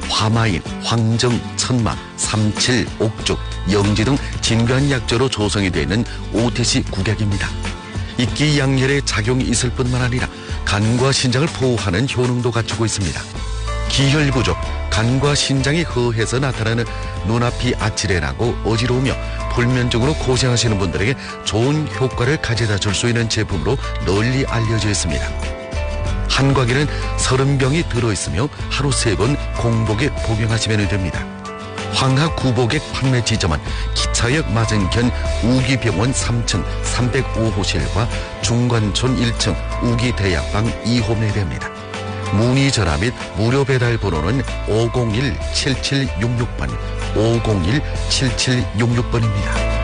화마인, 황정, 천마, 삼칠, 옥죽, 영지 등 진귀한 약재로 조성이 되어 있는 OTC 국약입니다. 입기양혈의 작용이 있을 뿐만 아니라 간과 신장을 보호하는 효능도 갖추고 있습니다. 기혈 부족, 간과 신장이 허해서 나타나는 눈앞이 아찔해나고 어지러우며 불면증으로 고생하시는 분들에게 좋은 효과를 가져다 줄 수 있는 제품으로 널리 알려져 있습니다. 한과기는 30병이 들어있으며 하루 3번 공복에 복용하시면 됩니다. 황하 구복액 판매 지점은 기차역 맞은편 우기병원 3층 305호실과 중관촌 1층 우기대약방 2호에 됩니다. 문의 전화 및 무료 배달 번호는 501-7766번, 501-7766번입니다.